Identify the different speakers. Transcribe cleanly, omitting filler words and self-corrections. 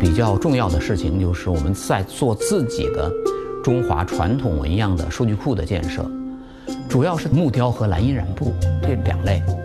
Speaker 1: 比较重要的事情就是我们在做自己的中华传统纹样的数据库的建设，主要是木雕和蓝印染布这2类。